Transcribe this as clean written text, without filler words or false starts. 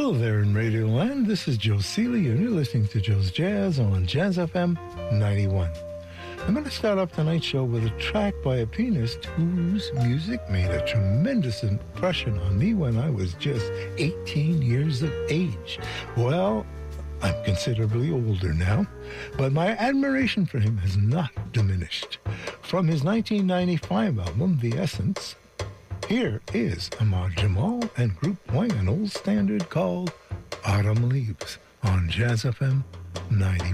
Hello there in Radio Land. This is Joe Seeley, and you're listening to Joe's Jazz on Jazz FM 91. I'm going to start off tonight's show with a track by a pianist whose music made a tremendous impression on me when I was just 18 years of age. Well, I'm considerably older now, but my admiration for him has not diminished. From his 1995 album, The Essence, here is Ahmad Jamal and Group Wang, an old standard called Autumn Leaves on Jazz FM 90.